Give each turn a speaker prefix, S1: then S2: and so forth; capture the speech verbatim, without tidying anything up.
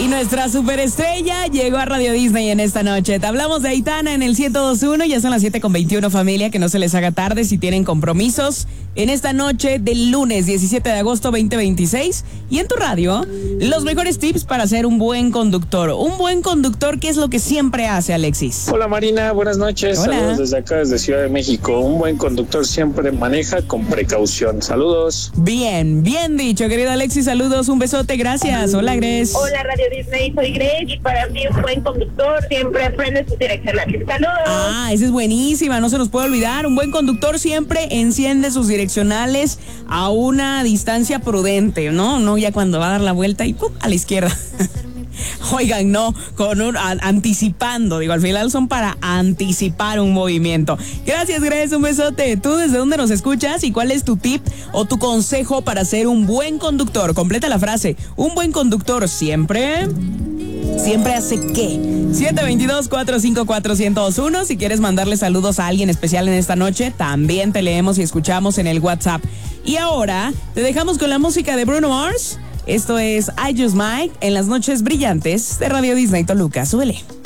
S1: Y nuestra superestrella llegó a Radio Disney en esta noche. Te hablamos de Aitana en el ciento dos punto uno. Ya son las siete con veintiuno, familia. Que no se les haga tarde si tienen compromisos. En esta noche del lunes diecisiete de agosto veinte veintiséis. Y en tu radio, los mejores tips para ser un buen conductor. Un buen conductor, ¿qué es lo que siempre hace, Alexis?
S2: Hola, Marina. Buenas noches.
S1: Hola.
S2: Saludos desde acá, desde Ciudad de México. Un buen conductor siempre maneja con precaución. Saludos.
S1: Bien, bien dicho, querida Alexis. Saludos, un besote. Gracias. Hola, Gres.
S3: Hola, Radio Disney, soy Greg y para mí un buen conductor siempre aprende sus direccionales. ¡Saludos!
S1: Ah, esa es buenísima, no se nos puede olvidar. Un buen conductor siempre enciende sus direccionales a una distancia prudente, ¿no? No ya cuando va a dar la vuelta y ¡pum!, a la izquierda. Oigan, no, con un, a, anticipando, digo, al final son para anticipar un movimiento. Gracias, Grace, un besote. ¿Tú desde dónde nos escuchas y cuál es tu tip o tu consejo para ser un buen conductor? Completa la frase. Un buen conductor siempre... ¿Siempre hace qué? siete dos dos, cuatro cinco cuatro, uno cero dos uno. Si quieres mandarle saludos a alguien especial en esta noche, también te leemos y escuchamos en el WhatsApp. Y ahora te dejamos con la música de Bruno Mars. Esto es I Just Might en las noches brillantes de Radio Disney Toluca. Súbele.